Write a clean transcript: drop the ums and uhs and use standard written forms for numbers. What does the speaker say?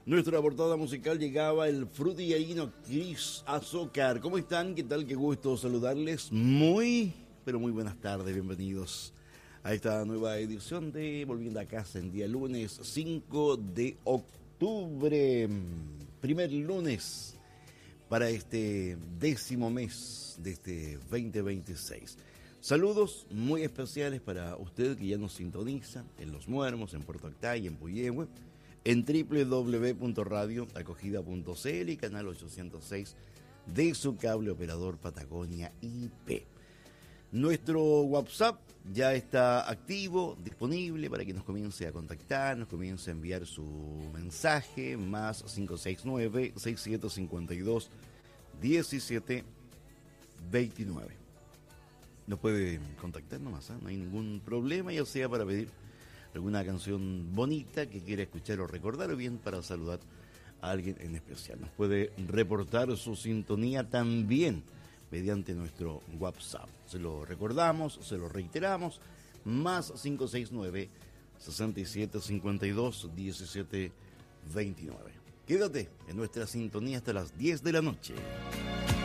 Nuestra portada musical llegaba el frutillaíno Cris Azúcar. ¿Cómo están? ¿Qué tal? Qué gusto saludarles. Pero muy buenas tardes. Bienvenidos a esta nueva edición de Volviendo a Casa en día lunes 5 de octubre. Primer lunes para este 10º mes de este 2026. Saludos muy especiales para usted que ya nos sintoniza en Los Muermos, en Puerto Octay, en Puyehue, en www.radioacogida.cl y canal 806 de su cable operador Patagonia IP. Nuestro WhatsApp ya está activo, disponible para que nos comience a contactar, nos comience a enviar su mensaje, más 569-6752-1729. Nos puede contactar nomás, no hay ningún problema, ya sea para pedir alguna canción bonita que quiera escuchar o recordar, o bien para saludar a alguien en especial. Nos puede reportar su sintonía también mediante nuestro WhatsApp. Se lo recordamos, se lo reiteramos, más 569-6752-1729. Quédate en nuestra sintonía hasta las 10 de la noche.